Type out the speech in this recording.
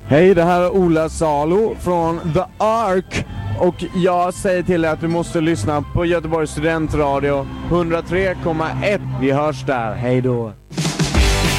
Hej, det här är Ola Salo från The Ark. Och jag säger till er att du måste lyssna på Göteborgs studentradio 103,1. Vi hörs där, hej då.